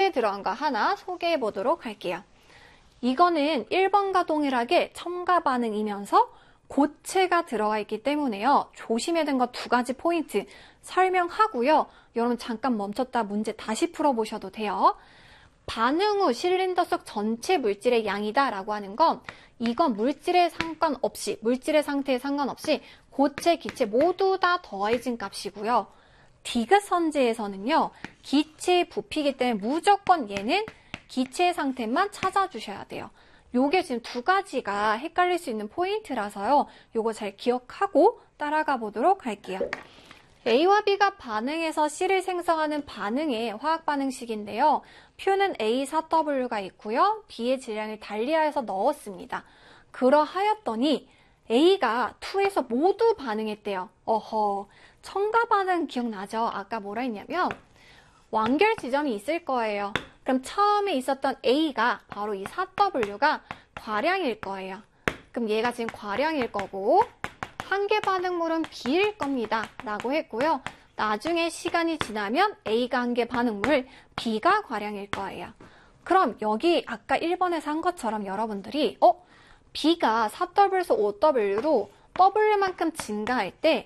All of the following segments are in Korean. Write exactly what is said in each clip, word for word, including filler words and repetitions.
어떻게 들어간가 하나 소개해 보도록 할게요. 이거는 일 번과 동일하게 첨가 반응이면서 고체가 들어가 있기 때문에요. 조심해야 되는 거 두 가지 포인트 설명하고요. 여러분 잠깐 멈췄다 문제 다시 풀어보셔도 돼요. 반응 후 실린더 속 전체 물질의 양이다 라고 하는 건 이건 물질에 상관없이 물질의 상태에 상관없이 고체, 기체 모두 다 더해진 값이고요. 디귿 선지에서는요. 기체의 부피이기 때문에 무조건 얘는 기체의 상태만 찾아주셔야 돼요. 요게 지금 두 가지가 헷갈릴 수 있는 포인트라서요. 요거 잘 기억하고 따라가 보도록 할게요. A와 B가 반응해서 C를 생성하는 반응의 화학 반응식인데요. 표는 에이 사 더블유가 있고요. B의 질량을 달리하여서 넣었습니다. 그러하였더니 A가 이에서 모두 반응했대요. 어허, 첨가 반응 기억나죠? 아까 뭐라 했냐면 완결 지점이 있을 거예요. 그럼 처음에 있었던 A가 바로 이 사 더블유가 과량일 거예요. 그럼 얘가 지금 과량일 거고 한계 반응물은 B일 겁니다. 라고 했고요. 나중에 시간이 지나면 A가 한계 반응물, B가 과량일 거예요. 그럼 여기 아까 일 번에서 한 것처럼 여러분들이 어? B가 사 더블유에서 오 더블유로 W만큼 증가할 때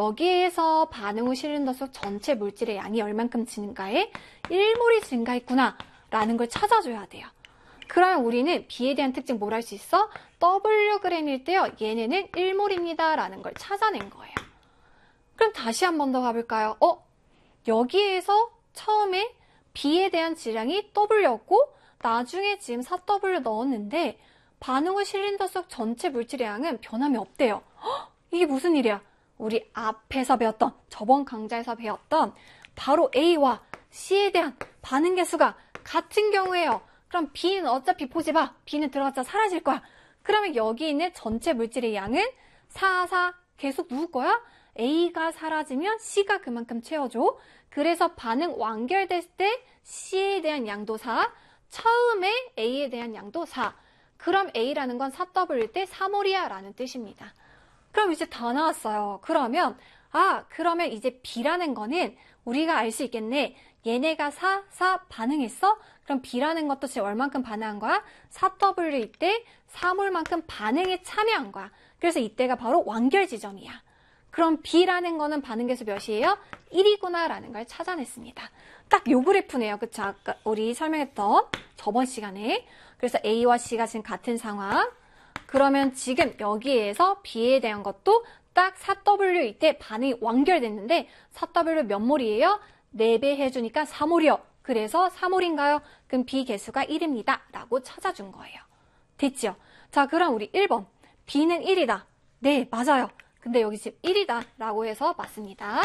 여기에서 반응 후 실린더 속 전체 물질의 양이 얼만큼 증가해? 일 몰이 증가했구나 라는 걸 찾아줘야 돼요. 그러면 우리는 B에 대한 특징 뭘 할 수 있어? Wg일 때요. 얘네는 일 몰입니다 라는 걸 찾아낸 거예요. 그럼 다시 한 번 더 가볼까요? 어? 여기에서 처음에 B에 대한 질량이 W였고 나중에 지금 사 더블유 넣었는데 반응 후 실린더 속 전체 물질의 양은 변함이 없대요. 헉, 이게 무슨 일이야? 우리 앞에서 배웠던 저번 강좌에서 배웠던 바로 A와 C에 대한 반응 개수가 같은 경우에요. 그럼 B는 어차피 보지 마. B는 들어갔자 사라질 거야. 그러면 여기 있는 전체 물질의 양은 사, 사 계속 누구 거야? A가 사라지면 C가 그만큼 채워줘. 그래서 반응 완결됐을 때 C에 대한 양도 사, 처음에 A에 대한 양도 사. 그럼 A라는 건 사 더블유일 때 사 몰이야 라는 뜻입니다. 그럼 이제 다 나왔어요. 그러면 아 그러면 이제 B라는 거는 우리가 알 수 있겠네. 얘네가 사, 사 반응했어? 그럼 B라는 것도 지금 얼만큼 반응한 거야? 사 더블유일 때 사 몰만큼 반응에 참여한 거야. 그래서 이때가 바로 완결 지점이야. 그럼 B라는 거는 반응 개수 몇이에요? 일이구나 라는 걸 찾아냈습니다. 딱 요 그래프네요. 그쵸? 아까 우리 설명했던 저번 시간에. 그래서 A와 C가 지금 같은 상황. 그러면 지금 여기에서 B에 대한 것도 딱 사 더블유일 때 반응이 완결됐는데 사 더블유 몇 몰이에요? 네 배 해주니까 사 몰이요. 그래서 사 몰인가요? 그럼 B 개수가 일입니다. 라고 찾아준 거예요. 됐죠? 자, 그럼 우리 일 번. B는 일이다. 네, 맞아요. 근데 여기 지금 일이다. 라고 해서 맞습니다.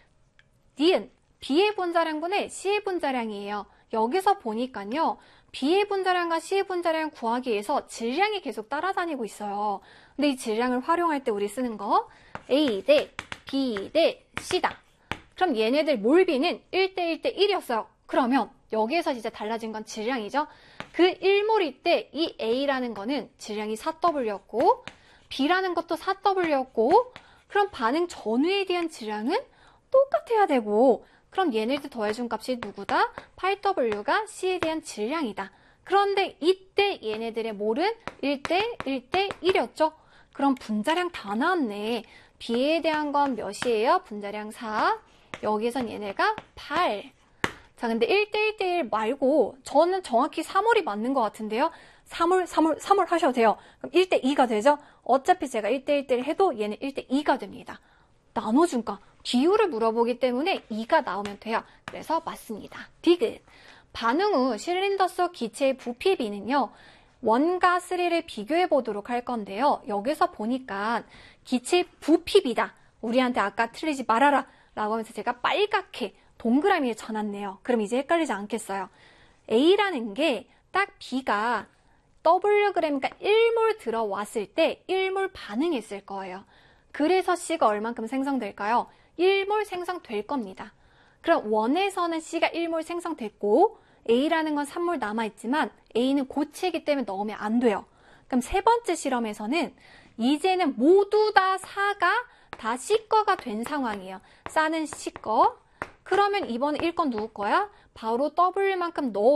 니은 B의 분자량분의 C의 분자량이에요. 여기서 보니까요. B의 분자량과 C의 분자량 구하기 위해서 질량이 계속 따라다니고 있어요. 근데 이 질량을 활용할 때 우리 쓰는 거 A 대 B 대 C다. 그럼 얘네들 몰비는 일 대 일 대 일이었어요. 그러면 여기에서 진짜 달라진 건 질량이죠. 그 일 몰일 때 이 A라는 거는 질량이 사 더블유였고 B라는 것도 사 더블유였고 그럼 반응 전후에 대한 질량은 똑같아야 되고 그럼 얘네들 더해준 값이 누구다? 팔 더블유가 C에 대한 질량이다. 그런데 이때 얘네들의 몰은 일 대 일 대 일이었죠. 그럼 분자량 다 나왔네. B에 대한 건 몇이에요? 분자량 사. 여기선 얘네가 팔. 자, 근데 일 대 일 대 일 말고 저는 정확히 사 몰이 맞는 것 같은데요. 사 몰, 사 몰, 사 몰 하셔도 돼요. 그럼 일 대 이가 되죠? 어차피 제가 일 대 일 대 일 해도 얘는 일 대 이가 됩니다. 나눠준 거. 비율을 물어보기 때문에 이가 나오면 돼요. 그래서 맞습니다. 디귿. 반응 후 실린더 속 기체의 부피 B는요. 일과 삼을 비교해 보도록 할 건데요. 여기서 보니까 기체 부피 B다. 우리한테 아까 틀리지 말아라 라고 하면서 제가 빨갛게 동그라미에 쳐놨네요. 그럼 이제 헷갈리지 않겠어요. A라는 게 딱 B가 W 그램이니까 일 몰 들어왔을 때 일 몰 반응했을 거예요. 그래서 C가 얼만큼 생성될까요? 일 몰 생성될 겁니다. 그럼 원에서는 C가 일 몰 생성됐고 A라는 건 삼 몰 남아있지만 A는 고체이기 때문에 넣으면 안 돼요. 그럼 세 번째 실험에서는 이제는 모두 다 사가 다 C 거가 된 상황이에요. 싸는 C 거. 그러면 이번에 일 건 누구 거야? 바로 W만큼 넣어